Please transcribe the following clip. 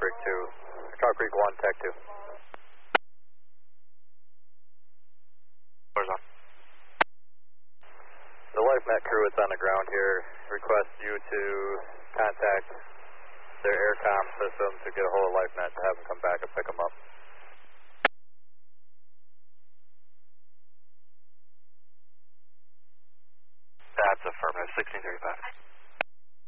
Creek 2. Cow Creek 1, Tech 2. Where's on? The LifeNet crew that's on the ground here requests you to contact their aircom system to get a hold of LifeNet to have them come back and pick them up. That's affirmative, 1635.